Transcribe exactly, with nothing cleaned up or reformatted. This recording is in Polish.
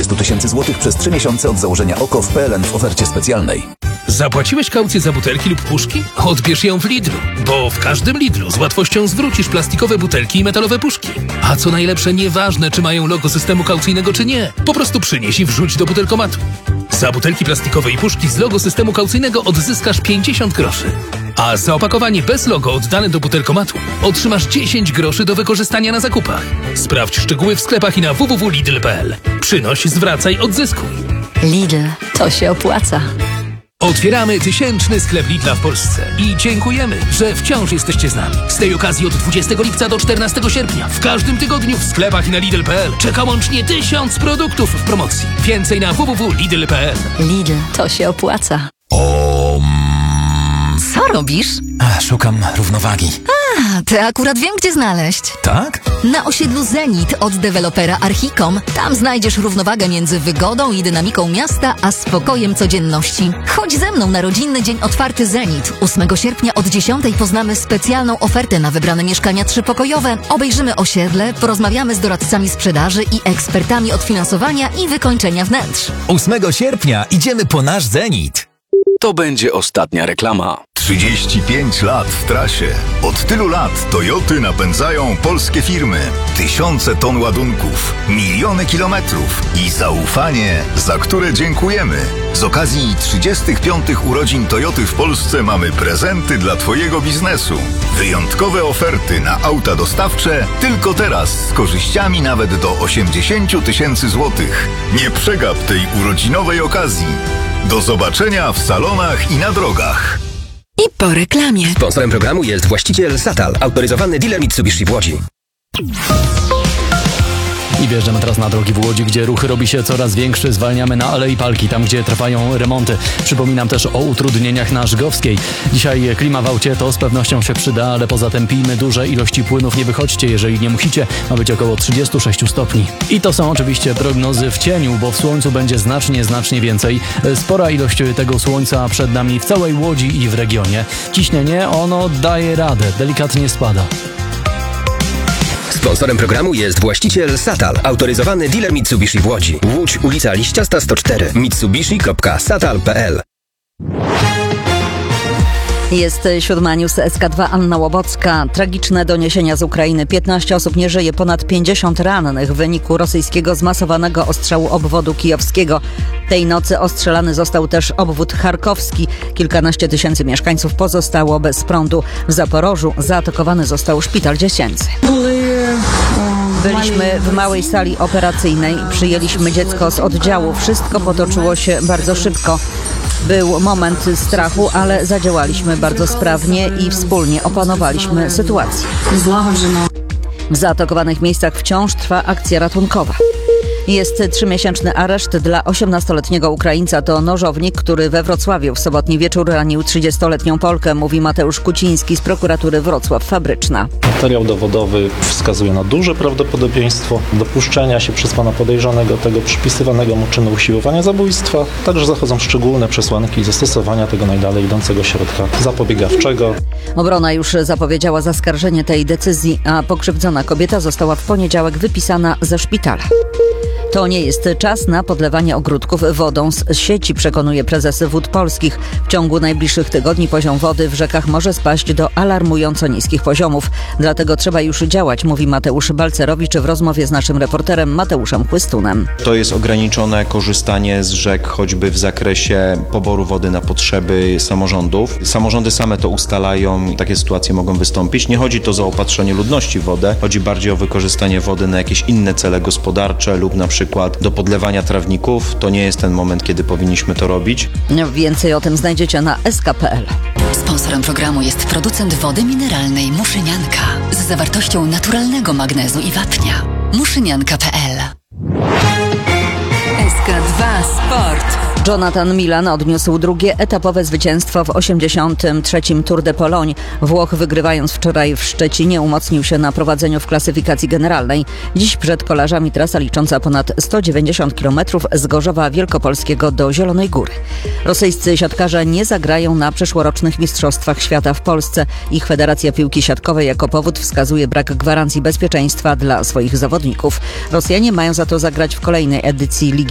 dwudziestu tysięcy złotych przez trzy miesiące od założenia O K O w P L N w ofercie specjalnej. Zapłaciłeś kaucję za butelki lub puszki? Odbierz ją w Lidlu, bo w każdym Lidlu z łatwością zwrócisz plastikowe butelki i metalowe puszki. A co najlepsze, nieważne czy mają logo systemu kaucyjnego czy nie, po prostu przynieś i wrzuć do butelkomatu. Za butelki plastikowe i puszki z logo systemu kaucyjnego odzyskasz pięćdziesiąt groszy. A za opakowanie bez logo oddane do butelkomatu otrzymasz dziesięć groszy do wykorzystania na zakupach. Sprawdź szczegóły w sklepach i na w w w kropka lidl kropka p l. Przynoś, zwracaj, odzyskuj. Lidl, to się opłaca. Otwieramy tysięczny sklep Lidla w Polsce i dziękujemy, że wciąż jesteście z nami. Z tej okazji od dwudziestego lipca do czternastego sierpnia w każdym tygodniu w sklepach i na lidl kropka p l czeka łącznie tysiąc produktów w promocji. Więcej na w w w kropka lidl kropka p l. Lidl, to się opłaca. Co robisz? A, szukam równowagi. A, to akurat wiem, gdzie znaleźć. Tak? Na osiedlu Zenit od dewelopera Archicom. Tam znajdziesz równowagę między wygodą i dynamiką miasta, a spokojem codzienności. Chodź ze mną na rodzinny dzień otwarty Zenit. ósmego sierpnia od dziesiątej poznamy specjalną ofertę na wybrane mieszkania trzypokojowe. Obejrzymy osiedle, porozmawiamy z doradcami sprzedaży i ekspertami od finansowania i wykończenia wnętrz. ósmego sierpnia idziemy po nasz Zenit. To będzie ostatnia reklama. trzydzieści pięć lat w trasie. Od tylu lat Toyoty napędzają polskie firmy. Tysiące ton ładunków, miliony kilometrów i zaufanie, za które dziękujemy. Z okazji trzydziestych piątych urodzin Toyoty w Polsce mamy prezenty dla Twojego biznesu. Wyjątkowe oferty na auta dostawcze tylko teraz z korzyściami nawet do osiemdziesiąt tysięcy złotych. Nie przegap tej urodzinowej okazji. Do zobaczenia w salonach i na drogach. I po reklamie. Sponsorem programu jest właściciel Satal, autoryzowany dealer Mitsubishi w Łodzi. I wjeżdżamy teraz na drogi w Łodzi, gdzie ruch robi się coraz większy. Zwalniamy na Alei Palki, tam gdzie trwają remonty. Przypominam też o utrudnieniach na Żgowskiej. Dzisiaj klima w aucie to z pewnością się przyda, ale poza tym pijmy duże ilości płynów. Nie wychodźcie, jeżeli nie musicie. Ma być około trzydzieści sześć stopni. I to są oczywiście prognozy w cieniu, bo w słońcu będzie znacznie, znacznie więcej. Spora ilość tego słońca przed nami w całej Łodzi i w regionie. Ciśnienie, ono daje radę, delikatnie spada. Sponsorem programu jest właściciel Satal, autoryzowany dealer Mitsubishi w Łodzi. Łódź, ulica Liściasta sto cztery, mitsubishi kropka satal kropka p l. Jest siódma news S K dwa, Anna Łobocka. Tragiczne doniesienia z Ukrainy. piętnaście osób nie żyje, ponad pięćdziesiąt rannych w wyniku rosyjskiego zmasowanego ostrzału obwodu kijowskiego. Tej nocy ostrzelany został też obwód charkowski. Kilkanaście tysięcy mieszkańców pozostało bez prądu. W Zaporożu zaatakowany został szpital dziecięcy. Byliśmy w małej sali operacyjnej. Przyjęliśmy dziecko z oddziału. Wszystko potoczyło się bardzo szybko. Był moment strachu, ale zadziałaliśmy bardzo sprawnie i wspólnie opanowaliśmy sytuację. W zaatakowanych miejscach wciąż trwa akcja ratunkowa. Jest trzymiesięczny areszt dla osiemnastoletniego Ukraińca. To nożownik, który we Wrocławiu w sobotni wieczór ranił trzydziestoletnią Polkę, mówi Mateusz Kuciński z prokuratury Wrocław Fabryczna. Materiał dowodowy wskazuje na duże prawdopodobieństwo dopuszczenia się przez pana podejrzanego tego przypisywanego mu czynu usiłowania zabójstwa. Także zachodzą szczególne przesłanki zastosowania tego najdalej idącego środka zapobiegawczego. Obrona już zapowiedziała zaskarżenie tej decyzji, a pokrzywdzona kobieta została w poniedziałek wypisana ze szpitala. To nie jest czas na podlewanie ogródków wodą z sieci, przekonuje prezes Wód Polskich. W ciągu najbliższych tygodni poziom wody w rzekach może spaść do alarmująco niskich poziomów. Dlatego trzeba już działać, mówi Mateusz Balcerowicz w rozmowie z naszym reporterem Mateuszem Chłystunem. To jest ograniczone korzystanie z rzek, choćby w zakresie poboru wody na potrzeby samorządów. Samorządy same to ustalają i takie sytuacje mogą wystąpić. Nie chodzi to o zaopatrzenie ludności w wodę, chodzi bardziej o wykorzystanie wody na jakieś inne cele gospodarcze lub na przykład do podlewania trawników. To nie jest ten moment, kiedy powinniśmy to robić. Więcej o tym znajdziecie na s k kropka p l. Sponsorem programu jest producent wody mineralnej Muszynianka z zawartością naturalnego magnezu i wapnia. muszynianka kropka p l. S K dwa Sport. Jonathan Milan odniósł drugie etapowe zwycięstwo w osiemdziesiątym trzecim Tour de Pologne. Włoch, wygrywając wczoraj w Szczecinie, umocnił się na prowadzeniu w klasyfikacji generalnej. Dziś przed kolarzami trasa licząca ponad sto dziewięćdziesiąt kilometrów z Gorzowa Wielkopolskiego do Zielonej Góry. Rosyjscy siatkarze nie zagrają na przyszłorocznych Mistrzostwach Świata w Polsce. Ich Federacja Piłki Siatkowej jako powód wskazuje brak gwarancji bezpieczeństwa dla swoich zawodników. Rosjanie mają za to zagrać w kolejnej edycji Ligi